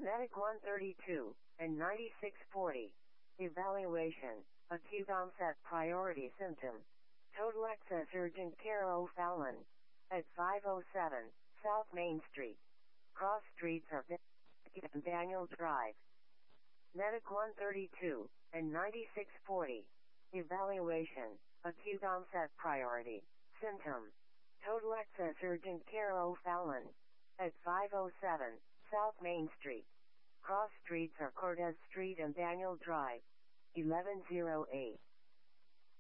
Medic 132 and 9640. Evaluation. Acute onset priority symptom. Total access urgent care O'Fallon. At 507 South Main Street. Cross streets are and Daniel Drive. Medic 132 and 9640. Evaluation. Acute onset priority symptom. Total access urgent care O'Fallon. At 507 South Main Street. Cross streets are Cortez Street and Daniel Drive. 1108.